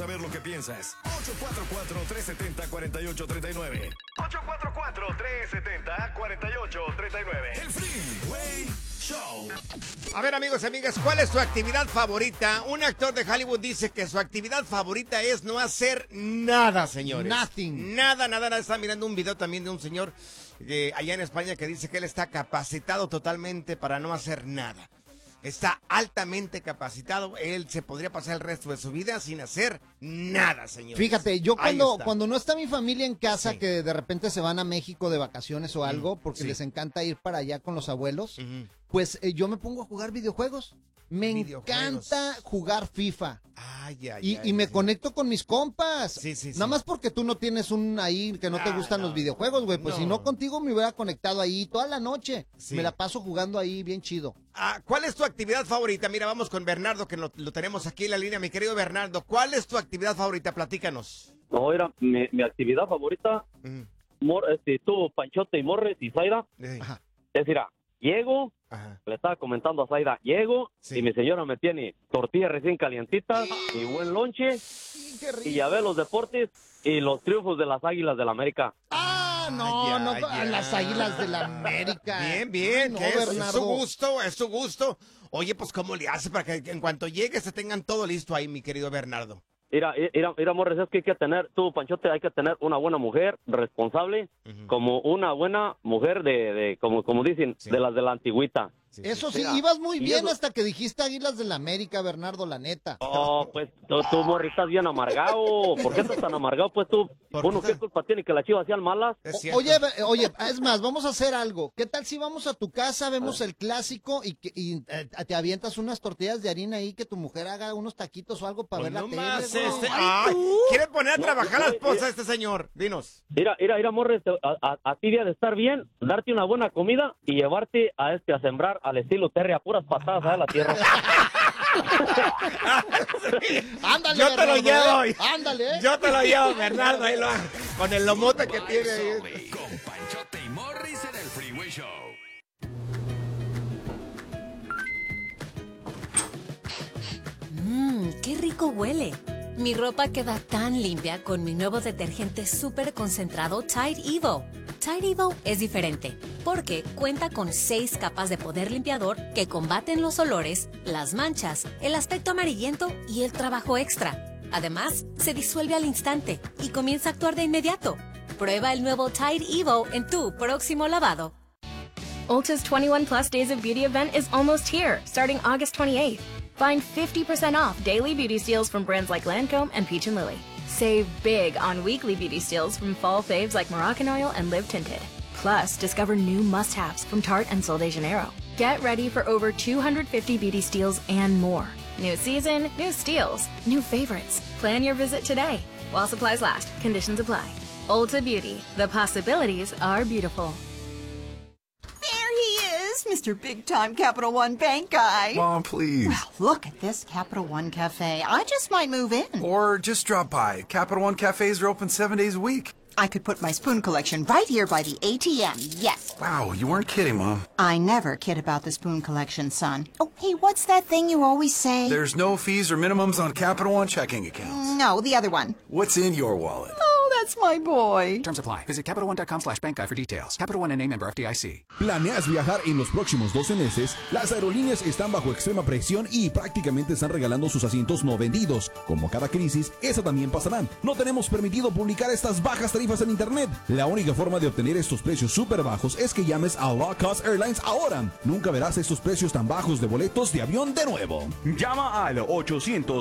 saber lo que piensas. 844-370-4839. 844-370-4839. El Freeway Show. A ver, amigos y amigas, ¿cuál es su actividad favorita? Un actor de Hollywood dice que su actividad favorita es no hacer nada, señores. Nothing. Nada. Está mirando un video también de un señor allá en España que dice que él está capacitado totalmente para no hacer nada. Está altamente capacitado. Él se podría pasar el resto de su vida sin hacer nada, señores. Fíjate, yo cuando no está mi familia en casa, que de repente se van a México de vacaciones o algo, porque les encanta ir para allá con los abuelos, pues yo me pongo a jugar videojuegos. Me encanta jugar FIFA. Y me conecto con mis compas. Sí. Nada más porque tú no tienes un ahí que no te gustan los videojuegos, güey. Pues si no, contigo me hubiera conectado ahí toda la noche. Sí. Me la paso jugando ahí bien chido. ¿Cuál es tu actividad favorita? Mira, vamos con Bernardo, que lo tenemos aquí en la línea. Mi querido Bernardo, ¿cuál es tu actividad favorita? Platícanos. No, era mi actividad favorita, tú, Panchote y Morris y Zaira, es ir a... Llego, le estaba comentando a Zaira, llego y mi señora me tiene tortillas recién calientitas y buen lonche y ya ve los deportes y los triunfos de las Águilas del la América. Las Águilas del la América. Bien, Ay, no, es su gusto. Oye, pues ¿cómo le hace para que en cuanto llegue se tengan todo listo ahí, mi querido Bernardo? Mira, Morris, es que hay que tener, tú, Panchote, hay que tener una buena mujer responsable, como una buena mujer como dicen, de las de la antigüita. Eso sí, mira, ibas muy bien hasta que dijiste Águilas del la América, Bernardo, la neta. Oh, pues tú, Morris, estás bien amargado. ¿Por qué estás tan amargado? Pues tú, uno, ¿qué culpa tiene que las Chivas sean malas? Oye, es más, vamos a hacer algo. ¿Qué tal si vamos a tu casa, vemos el clásico y te avientas unas tortillas de harina ahí, que tu mujer haga unos taquitos o algo para ver la tele? ¿Quiere poner a trabajar a la esposa de este señor? Dinos. Mira, Morris, a ti debe de estar bien darte una buena comida y llevarte a sembrar al estilo Terry a puras patadas a la tierra. Ándale, yo te lo llevo. Ándale. Yo te lo llevo, Bernardo, ahí con el lomote que tiene. Con Panchote y Morris en el Freeway Show. ¡Qué rico huele! Mi ropa queda tan limpia con mi nuevo detergente súper concentrado Tide Evo. Tide Evo es diferente porque cuenta con 6 capas de poder limpiador que combaten los olores, las manchas, el aspecto amarillento y el trabajo extra. Además, se disuelve al instante y comienza a actuar de inmediato. Prueba el nuevo Tide Evo en tu próximo lavado. Ulta's 21 Plus Days of Beauty event is almost here, starting August 28th. Find 50% off daily beauty steals from brands like Lancome and Peach & Lily. Save big on weekly beauty steals from fall faves like Moroccan Oil and Live Tinted. Plus, discover new must-haves from Tarte and Sol de Janeiro. Get ready for over 250 beauty steals and more. New season, new steals, new favorites. Plan your visit today. While supplies last, conditions apply. Ulta Beauty, the possibilities are beautiful. Mr. Big-Time Capital One Bank guy. Mom, please. Well, look at this Capital One Cafe. I just might move in. Or just drop by. Capital One Cafes are open 7 days a week. I could put my spoon collection right here by the ATM, yes. Wow, you weren't kidding, Mom. I never kid about the spoon collection, son. Oh, hey, what's that thing you always say? There's no fees or minimums on Capital One checking accounts. No, the other one. What's in your wallet? That's my boy. Terms apply. Visit CapitalOne.com/bankguy for details. Capital One N.A. member FDIC. ¿Planeas viajar en los próximos 12 meses? Las aerolíneas están bajo extrema presión y prácticamente están regalando sus asientos no vendidos. Como cada crisis, esa también pasará. No tenemos permitido publicar estas bajas tarifas en internet. La única forma de obtener estos precios súper bajos es que llames a Low Cost Airlines ahora. Nunca verás estos precios tan bajos de boletos de avión de nuevo. Llama al 800